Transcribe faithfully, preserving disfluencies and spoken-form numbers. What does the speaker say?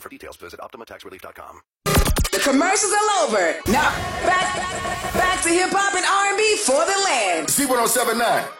For details, visit Optima Tax Relief dot com. The commercials are over. Now, back, back to hip-hop and R and B for the land. Z one oh seven point nine.